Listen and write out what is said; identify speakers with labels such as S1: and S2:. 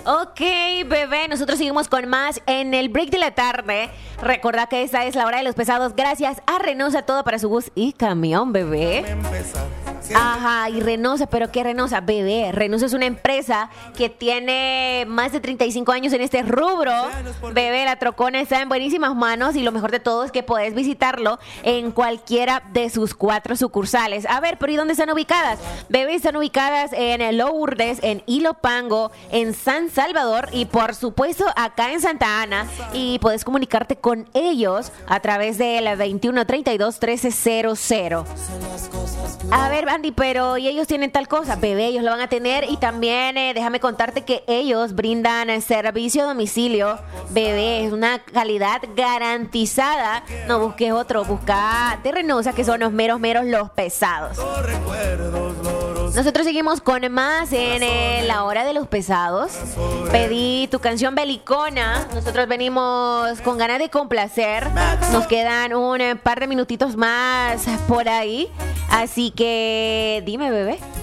S1: Ok, bebé, nosotros seguimos con más en el break de la tarde. Recordá que esta es la hora de los pesados gracias a Renosa, todo para su bus y camión, bebé. Ajá, y Renosa, ¿pero qué Renosa? Bebé, Renosa es una empresa que tiene más de 35 años en este rubro. Bebé, la trocona está en buenísimas manos y lo mejor de todo es que podés visitarlo en cualquiera de sus 4 sucursales. A ver, ¿pero y dónde están ubicadas? Bebé, están ubicadas en Lourdes, en Ilopango, en San Salvador y por supuesto acá en Santa Ana. Y podés comunicarte con ellos a través de la 2132-1300. A ver, Bandy, pero ¿y ellos tienen tal cosa? Bebé, ellos lo van a tener y también déjame contarte que ellos brindan servicio a domicilio. Bebé, es una calidad garantizada. No busques otro, busca de Renosa, que son los meros los pesados. Nosotros seguimos con más en la hora de los pesados. Pedí tu canción belicona. Nosotros venimos con ganas de complacer. Nos quedan un par de minutitos más por ahí. Así que dime, bebé.